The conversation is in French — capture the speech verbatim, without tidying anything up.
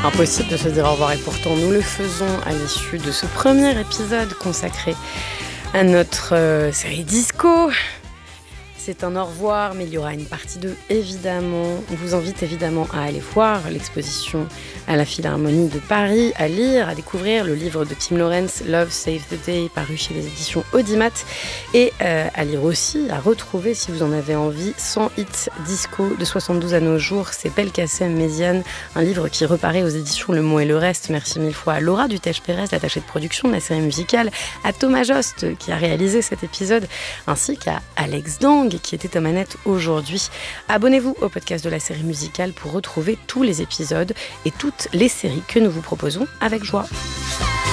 Impossible de se dire au revoir et pourtant nous le faisons à l'issue de ce premier épisode consacré à notre euh, série disco. C'est un au revoir, mais il y aura une partie deux, évidemment. On vous invite évidemment à aller voir l'exposition à la Philharmonie de Paris, à lire, à découvrir le livre de Tim Lawrence, Love Save the Day, paru chez les éditions Audimat, et euh, à lire aussi, à retrouver, si vous en avez envie, cent hits disco de soixante-douze à nos jours. C'est Belkacem Méziane, un livre qui reparaît aux éditions Le Mot et le Reste. Merci mille fois à Laura Dutèche-Pérez, l'attachée de production de la série musicale, à Thomas Jost, qui a réalisé cet épisode, ainsi qu'à Alex Dang, qui était aux manettes aujourd'hui. Abonnez-vous au podcast de la série musicale pour retrouver tous les épisodes et toutes les séries que nous vous proposons avec joie.